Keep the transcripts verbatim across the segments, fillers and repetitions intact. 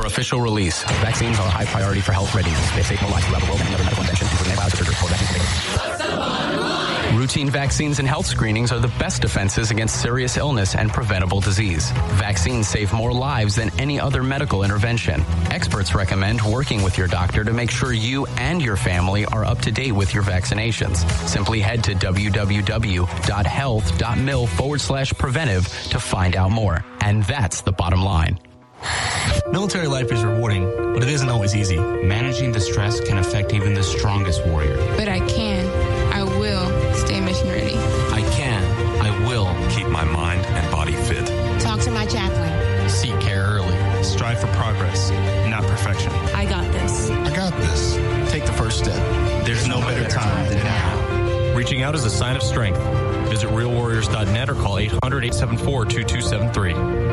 official release. Vaccines are a high priority for health readiness. They save more lives around the world than any other medical invention, including antibiotics, surgery, or vaccines. Routine vaccines and health screenings are the best defenses against serious illness and preventable disease. Vaccines save more lives than any other medical intervention. Experts recommend working with your doctor to make sure you and your family are up to date with your vaccinations. Simply head to www.health.mil forward slash preventive to find out more. And that's the bottom line. Military life is rewarding, but it isn't always easy. Managing the stress can affect even the strongest warrior. But I can. I will stay mission ready. I can. I will keep my mind and body fit. Talk to my chaplain. Seek care early. Strive for progress, not perfection. I got this. I got this. Take the first step. There's no better time than now. Reaching out is a sign of strength. Visit real warriors dot net or call eight hundred, eight seven four, two two seven three.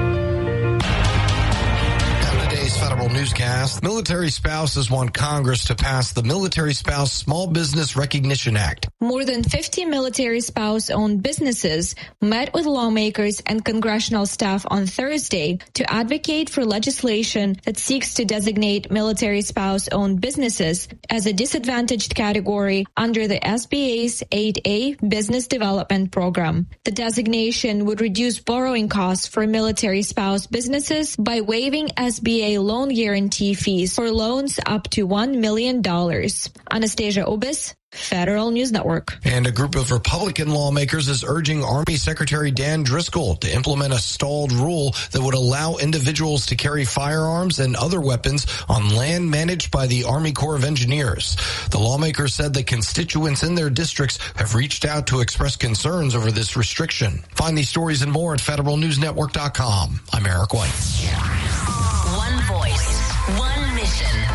Federal newscast. Military spouses want Congress to pass the Military Spouse Small Business Recognition Act. More than fifty military spouse-owned businesses met with lawmakers and congressional staff on Thursday to advocate for legislation that seeks to designate military spouse-owned businesses as a disadvantaged category under the S B A's eight A Business Development Program. The designation would reduce borrowing costs for military spouse businesses by waiving S B A loan guarantee fees for loans up to one million dollars. Anastasia Obis, Federal News Network. And a group of Republican lawmakers is urging Army Secretary Dan Driscoll to implement a stalled rule that would allow individuals to carry firearms and other weapons on land managed by the Army Corps of Engineers. The lawmakers said that constituents in their districts have reached out to express concerns over this restriction. Find these stories and more at federal news network dot com. I'm Eric White. One voice, one mission.